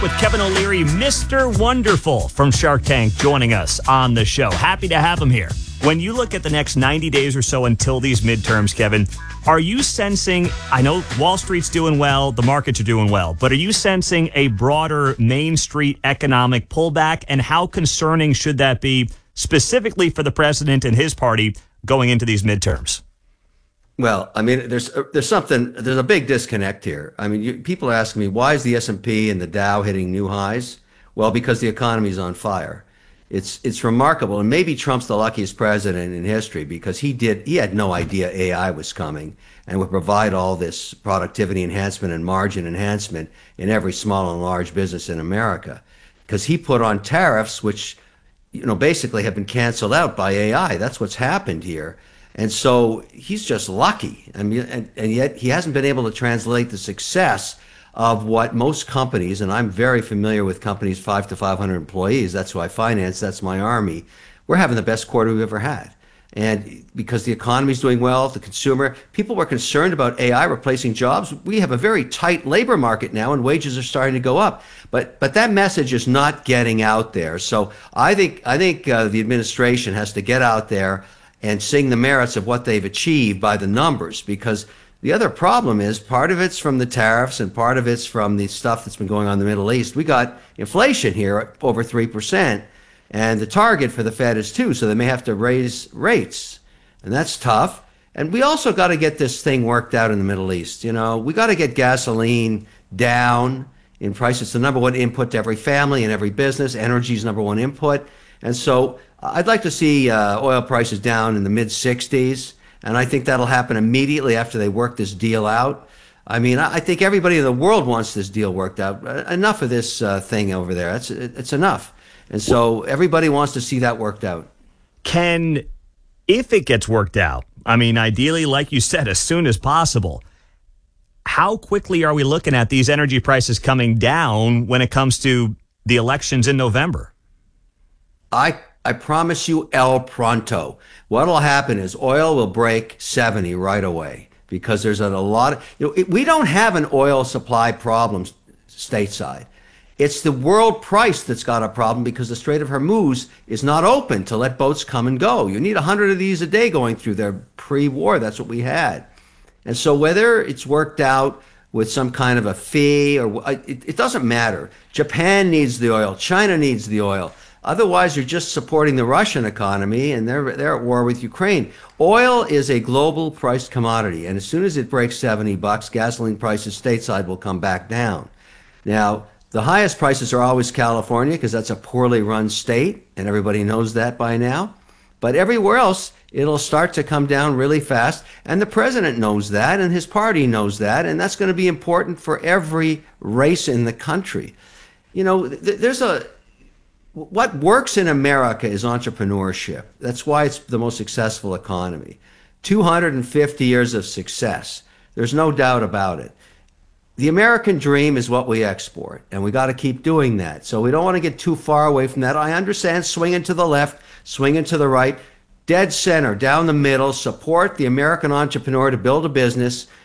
With Kevin O'Leary, Mr. Wonderful from Shark Tank, joining us on the show. Happy to have him here. When you look at the next 90 days or so until these midterms, Kevin, are you sensing, I know Wall Street's doing well, the markets are doing well, but are you sensing a broader Main Street economic pullback? And how concerning should that be specifically for the president and his party going into these midterms? Well, I mean, there's a big disconnect here. I mean, people are asking me, why is the S&P and the Dow hitting new highs? Well, because the economy's on fire. It's remarkable, and maybe Trump's the luckiest president in history because he had no idea AI was coming and would provide all this productivity enhancement and margin enhancement in every small and large business in America, because he put on tariffs which, basically have been canceled out by AI. That's what's happened here. And so he's just lucky. I mean, and yet he hasn't been able to translate the success of what most companies, and I'm very familiar with companies 5 to 500 employees. That's who I finance. That's my army. We're having the best quarter we've ever had. And because the economy's doing well, the consumer, people were concerned about AI replacing jobs. We have a very tight labor market now, and wages are starting to go up. But that message is not getting out there. So I think the administration has to get out there and sing the merits of what they've achieved by the numbers, because the other problem is part of it's from the tariffs and part of it's from the stuff that's been going on in the Middle East. We got inflation here at over 3%, and the target for the Fed is 2%, so they may have to raise rates, and that's tough. And we also got to get this thing worked out in the Middle East. We got to get gasoline down in price. It's the number one input to every family and every business. Energy is number one input. And so I'd like to see oil prices down in the mid-60s. And I think that'll happen immediately after they work this deal out. I mean, I think everybody in the world wants this deal worked out. Enough of this thing over there. It's enough. And so everybody wants to see that worked out. If it gets worked out, I mean, ideally, like you said, as soon as possible, how quickly are we looking at these energy prices coming down when it comes to the elections in November? I promise you, el pronto. What'll happen is oil will break 70 right away, because there's a lot of, we don't have an oil supply problem stateside. It's the world price that's got a problem, because the Strait of Hormuz is not open to let boats come and go. You need 100 of these a day going through there. Pre-war, that's what we had. And so whether it's worked out with some kind of a fee or it doesn't matter. Japan needs the oil. China needs the oil. Otherwise, you're just supporting the Russian economy, and they're at war with Ukraine. Oil is a global priced commodity, and as soon as it breaks $70, gasoline prices stateside will come back down. Now, the highest prices are always California, because that's a poorly run state, and everybody knows that by now. But everywhere else, it'll start to come down really fast, and the president knows that, and his party knows that, and that's going to be important for every race in the country. What works in America is entrepreneurship. That's why it's the most successful economy. 250 years of success. There's no doubt about it. The American dream is what we export, and we got to keep doing that. So we don't want to get too far away from that. I understand swinging to the left, swinging to the right, dead center, down the middle, support the American entrepreneur to build a business,